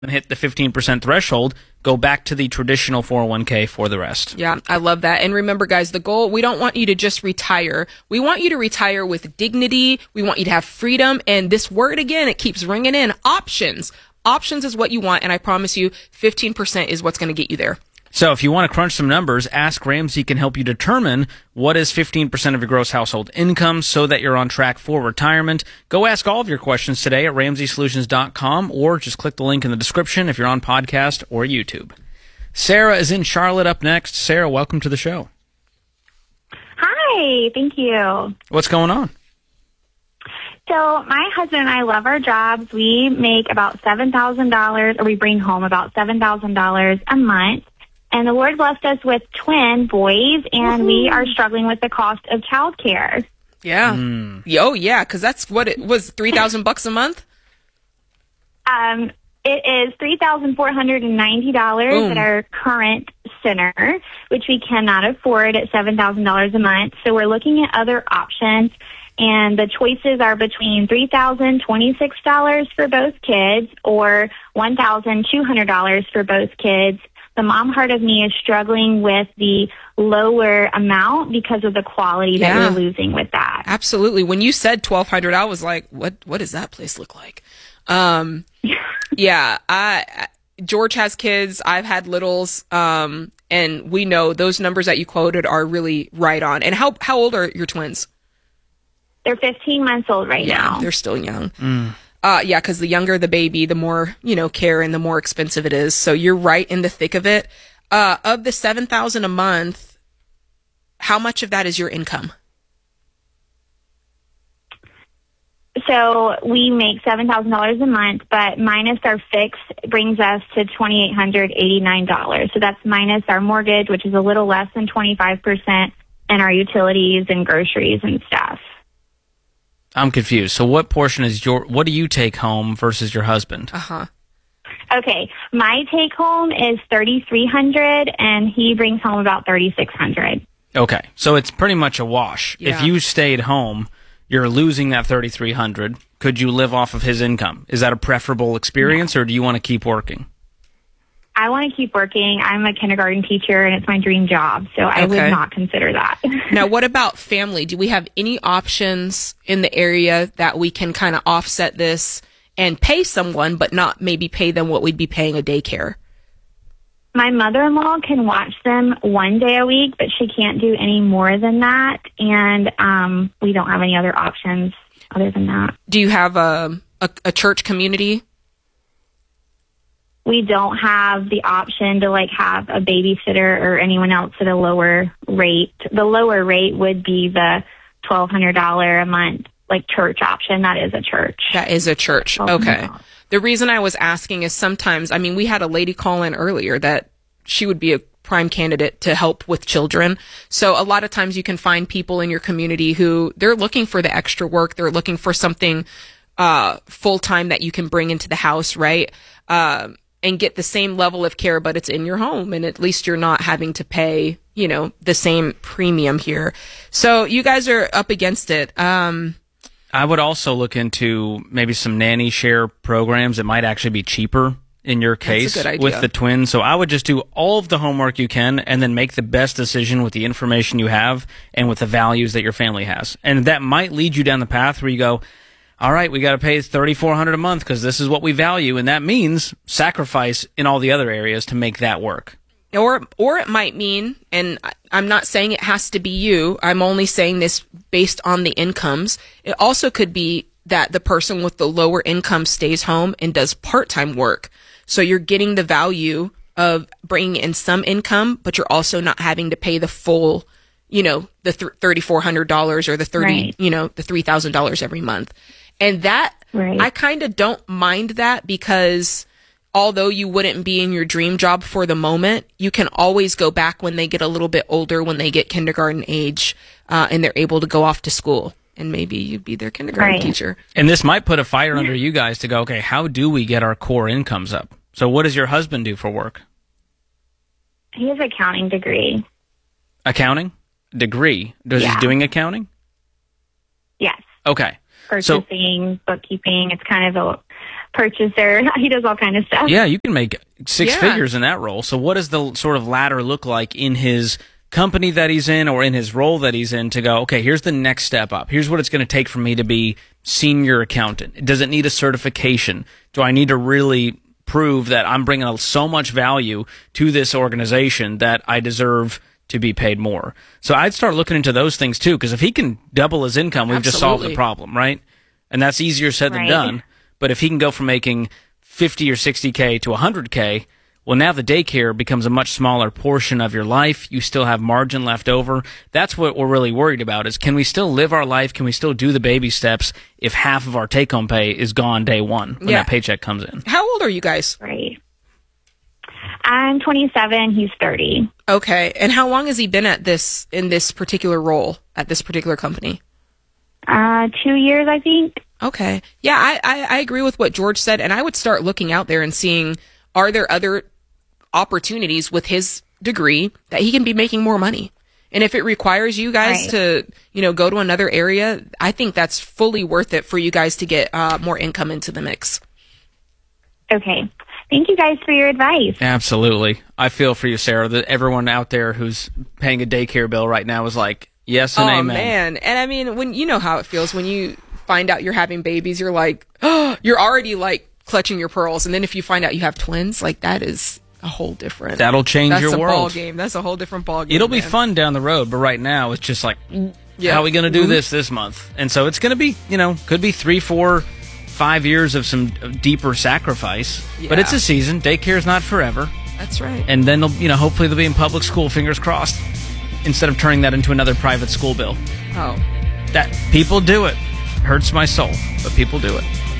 and hit the 15% threshold, go back to the traditional 401k for the rest. Yeah, I love that. And remember, guys, the goal, we don't want you to just retire. We want you to retire with dignity. We want you to have freedom. And this word, again, it keeps ringing in. Options. Options is what you want. And I promise you, 15% is what's going to get you there. So if you want to crunch some numbers, Ask Ramsey can help you determine what is 15% of your gross household income so that you're on track for retirement. Go ask all of your questions today at RamseySolutions.com or just click the link in the description if you're on podcast or YouTube. Sarah is in Charlotte up next. Sarah, welcome to the show. Hi, thank you. What's going on? So my husband and I love our jobs. We make about $7,000, or we bring home about $7,000 a month. And the Lord blessed us with twin boys, and we are struggling with the cost of childcare. Yeah. Oh, yeah, because that's what it was, $3,000 a month? It is $3,490 at our current center, which we cannot afford at $7,000 a month. So we're looking at other options, and the choices are between $3,026 for both kids or $1,200 for both kids. The mom heart of me is struggling with the lower amount because of the quality that you're losing with that. Absolutely. When you said $1,200, I was like, what does that place look like? George has kids. I've had littles. And we know those numbers that you quoted are really right on. And how old are your twins? They're 15 months old right now. They're still young. Because the younger the baby, the more, care and the more expensive it is. So you're right in the thick of it. Of the $7,000 a month, how much of that is your income? So we make $7,000 a month, but minus our fix brings us to $2,889. So that's minus our mortgage, which is a little less than 25%, and our utilities and groceries and stuff. I'm confused. So what portion is what do you take home versus your husband? Okay. My take home is $3,300 and he brings home about $3,600. Okay. So it's pretty much a wash. Yeah. If you stayed home, you're losing that $3,300. Could you live off of his income? Is that a preferable experience or do you want to keep working? I want to keep working. I'm a kindergarten teacher, and it's my dream job, so I would not consider that. Now, what about family? Do we have any options in the area that we can kind of offset this and pay someone, but not maybe pay them what we'd be paying a daycare? My mother-in-law can watch them one day a week, but she can't do any more than that, and we don't have any other options other than that. Do you have a church community? We don't have the option to have a babysitter or anyone else at a lower rate. The lower rate would be the $1,200 a month, church option. That is a church. That is a church. Okay. The reason I was asking is sometimes, we had a lady call in earlier that she would be a prime candidate to help with children. So a lot of times you can find people in your community who they're looking for the extra work. They're looking for something full-time that you can bring into the house, right? And get the same level of care, but it's in your home. And at least you're not having to pay, the same premium here. So you guys are up against it. I would also look into maybe some nanny share programs. It might actually be cheaper in your case with the twins. So I would just do all of the homework you can and then make the best decision with the information you have and with the values that your family has. And that might lead you down the path where you go, all right, we got to pay $3,400 a month because this is what we value, and that means sacrifice in all the other areas to make that work. Or it might mean, and I'm not saying it has to be you, I'm only saying this based on the incomes. It also could be that the person with the lower income stays home and does part-time work. So you're getting the value of bringing in some income, but you're also not having to pay the full, the $3,400 or the the $3,000 every month. And that, I kind of don't mind that because although you wouldn't be in your dream job for the moment, you can always go back when they get a little bit older, when they get kindergarten age, and they're able to go off to school. And maybe you'd be their kindergarten teacher. And this might put a fire under you guys to go, okay, how do we get our core incomes up? So what does your husband do for work? He has an accounting degree. Accounting? Degree? He's doing accounting? Yes. Okay. Purchasing, bookkeeping. It's kind of purchaser. He does all kind of stuff. Yeah, you can make six figures in that role. So what does the sort of ladder look like in his company that he's in or in his role that he's in to go, okay, here's the next step up. Here's what it's going to take for me to be senior accountant. Does it need a certification? Do I need to really prove that I'm bringing so much value to this organization that I deserve to be paid more? So I'd start looking into those things too, because if he can double his income, we've just solved the problem, right? And that's easier said than done. But if he can go from making 50 or 60K to 100K, well, now the daycare becomes a much smaller portion of your life. You still have margin left over. That's what we're really worried about, is can we still live our life? Can we still do the baby steps if half of our take-home pay is gone day one when that paycheck comes in? How old are you guys? Right. I'm 27. He's 30. Okay. And how long has he been at this, in this particular role at this particular company? 2 years, I think. Okay. Yeah, I agree with what George said, and I would start looking out there and seeing, are there other opportunities with his degree that he can be making more money? And if it requires you guys to, go to another area, I think that's fully worth it for you guys to get more income into the mix. Okay. Thank you guys for your advice. Absolutely. I feel for you, Sarah, that everyone out there who's paying a daycare bill right now is like, yes and amen. Oh, man. And I mean, when you know how it feels when you find out you're having babies, you're like, oh, you're already like clutching your pearls. And then if you find out you have twins, like that is a whole different. That'll change your world. That's a ball game. That's a whole different ball game. It'll be fun down the road, but right now it's just like, how are we going to do this month? And so it's going to be, could be 3, 4, 5 years of some deeper sacrifice. Yeah. But it's a season. Daycare is not forever. That's right. And then hopefully they'll be in public school. Fingers crossed. Instead of turning that into another private school bill. Oh, that people do it. Hurts my soul, but people do it.